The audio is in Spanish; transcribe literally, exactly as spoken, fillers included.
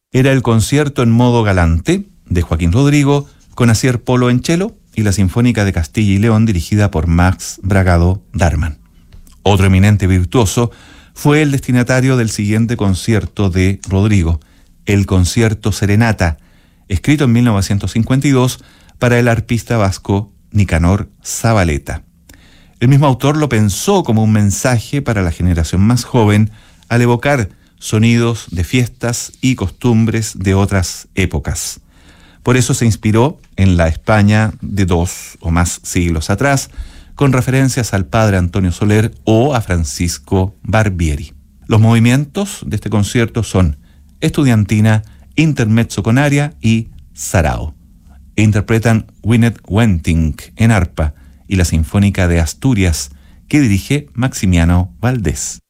Era el concierto en modo galante de Joaquín Rodrigo, con Asier Polo en cello y la Sinfónica de Castilla y León dirigida por Max Bragado Darman. Otro eminente virtuoso fue el destinatario del siguiente concierto de Rodrigo, el Concierto Serenata, escrito en mil novecientos cincuenta y dos para el arpista vasco Nicanor Zabaleta. El mismo autor lo pensó como un mensaje para la generación más joven al evocar sonidos de fiestas y costumbres de otras épocas. Por eso se inspiró en la España de dos o más siglos atrás, con referencias al padre Antonio Soler o a Francisco Barbieri. Los movimientos de este concierto son Estudiantina, Intermezzo con aria y Sarao. E interpretan Winnet Wentink en arpa y la Sinfónica de Asturias, que dirige Maximiano Valdés.